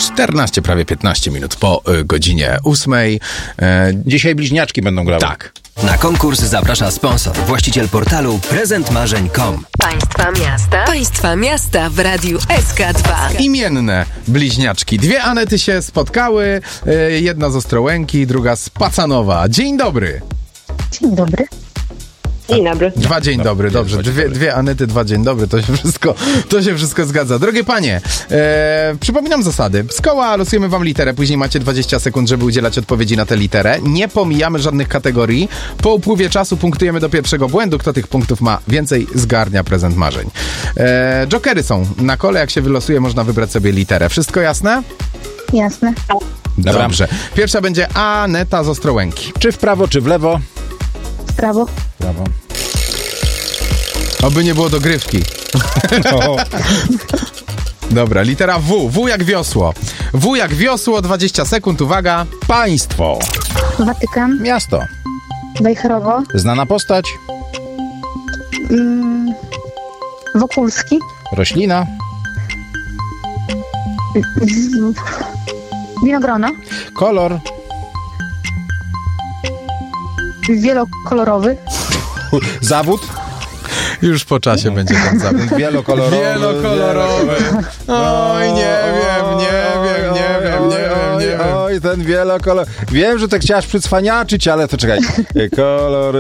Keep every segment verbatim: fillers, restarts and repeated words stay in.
czternaście, prawie piętnaście minut po y, godzinie ósmej. E, Dzisiaj bliźniaczki będą grały. tak. Na konkurs zaprasza sponsor, właściciel portalu prezent marzeń kropka com. Państwa miasta. Państwa miasta w Radiu S K dwa. Imienne bliźniaczki. Dwie Anety się spotkały. E, jedna z Ostrołęki, druga z Pacanowa. Dzień dobry. Dzień dobry. Dzień dobry. Dwa dzień dobry, dobrze. Dwie, dwie Anety, dwa dzień dobry, to się wszystko, to się wszystko zgadza. Drogie panie, e, przypominam zasady. Z koła losujemy wam literę, później macie dwadzieścia sekund, żeby udzielać odpowiedzi na tę literę. Nie pomijamy żadnych kategorii. Po upływie czasu punktujemy do pierwszego błędu. Kto tych punktów ma więcej, zgarnia prezent marzeń. E, jokery są na kole, jak się wylosuje, można wybrać sobie literę. Wszystko jasne? Jasne. Dobra. Dobrze. Pierwsza będzie Aneta z Ostrołęki. Czy w prawo, czy w lewo? W prawo. Prawo. Oby nie było dogrywki. No. Dobra, litera W. W jak wiosło. W jak wiosło, dwadzieścia sekund, uwaga. Państwo. Watykan. Miasto. Wejherowo. Znana postać. Mm, Wokulski. Roślina. Z- Winogrono. Kolor. Wielokolorowy. Zawód. Już po czasie będzie ten zawód. Wielokolorowy. Wielokolorowy. Oj, nie wiem, nie wiem, nie wiem, nie wiem, nie wiem. Oj, ten wielokolor... Wiem, że tak chciałaś przycwaniaczyć, ale to czekaj. Kolor...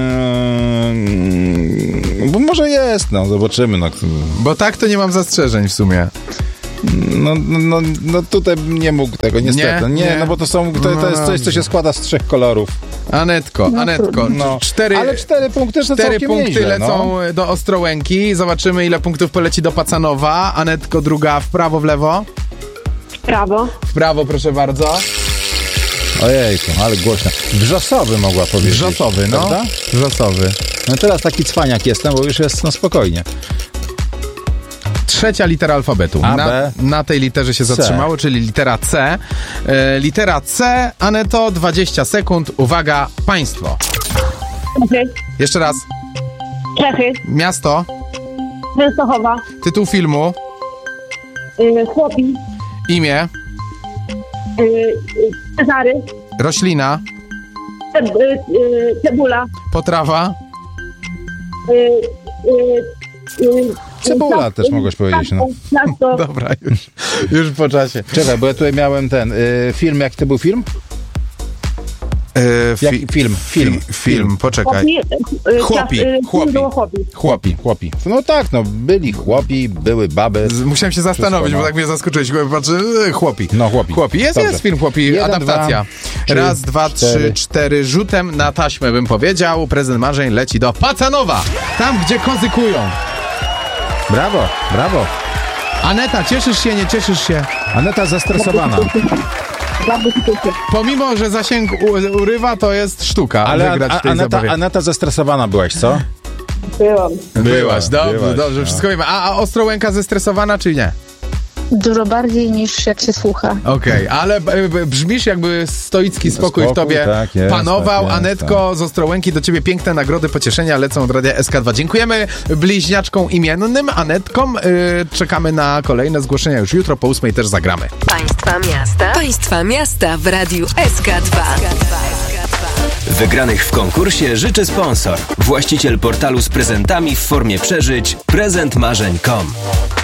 Bo może jest, no, zobaczymy. No, Bo tak to nie mam zastrzeżeń w sumie. no, no, no tutaj nie mógł tego, niestety. Nie, Nie, nie. no bo to są, to, to jest coś, co się składa z trzech kolorów. Anetko, Anetko, No. cztery... Ale cztery punkty, że Cztery całkiem punkty nieźle, lecą no. do Ostrołęki. Zobaczymy, ile punktów poleci do Pacanowa. Anetko, druga w prawo, w lewo. Prawo. W prawo, proszę bardzo. Ojejku, ale głośno. Wrzosowy mogła powiedzieć. Wrzosowy, no. Prawda? Wrzosowy. No teraz taki cwaniak jestem, bo już jest no spokojnie. Trzecia litera alfabetu. A, Na, B. na tej literze się C. zatrzymało, czyli litera C. E, litera C, Aneto, dwadzieścia sekund. Uwaga, państwo. Czechy. Jeszcze raz. Czechy. Miasto, Częstochowa. tytuł filmu, Y, chłopi. imię, Y, y, Cezary. roślina, Ce, y, y, cebula. potrawa, Y, y, y, Cebula ciasto, też mogłeś powiedzieć, no. Ciasto. Dobra, już, już po czasie. Czekaj, bo ja tutaj miałem ten y, film, jaki to był film? E, fi, Jaki film? Film. Fi, film, poczekaj. Chłopi. y, Chłopi, cias- y, chłopi. było chłopi. Chłopi, chłopi. No tak, no, byli chłopi, były baby. Z- Musiałem się zastanowić, Wszystko, no. bo tak mnie zaskoczyłeś. Patrzę, e, chłopi. No, chłopi. Chłopi. Jest, Dobrze. jest film chłopi, Jeden, adaptacja. dwa, trzy, Raz, dwa, trzy, cztery. cztery. Rzutem na taśmę bym powiedział. Prezent marzeń leci do Pacanowa. Tam, gdzie kozykują. Brawo, brawo. Aneta, cieszysz się, nie cieszysz się? Aneta zestresowana. Pomimo, że zasięg u- urywa, to jest sztuka. Ale wygrać a, w tej Aneta, zabawie. Aneta zestresowana byłaś, co? Byłam. Byłaś, dobrze, byłaś, dobrze, no. wszystko wiemy. A, a Ostrołęka zestresowana, czy nie? Dużo bardziej niż jak się słucha. Okej, ale b- b- brzmisz jakby stoicki spokój, w Spokój, tobie tak jest, panował. tak jest, Anetko z Ostrołęki, do ciebie piękne nagrody, pocieszenia lecą od Radia S K dwa. Dziękujemy bliźniaczkom imiennym, Anetkom. Yy, czekamy na kolejne zgłoszenia już jutro, po ósmej też zagramy. Państwa miasta. Państwa miasta w Radiu S K dwa. Wygranych w konkursie życzy sponsor, właściciel portalu z prezentami w formie przeżyć prezent marzeń kropka com.